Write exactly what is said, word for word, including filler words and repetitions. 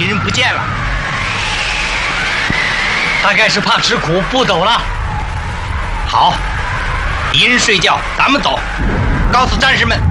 敌人不见了， 大概是怕吃苦不走了。 好，敌人睡觉，咱们走，告诉战士们